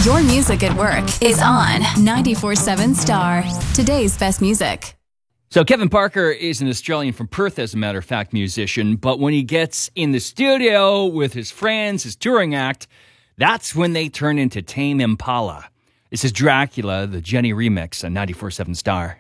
Your music at work is on 94.7 Star. Today's best music. So Kevin Parker is an Australian from Perth, as a matter of fact, musician. But when he gets in the studio with his friends, his touring act, that's when they turn into Tame Impala. This is Dracula, the Jenny remix on 94.7 Star.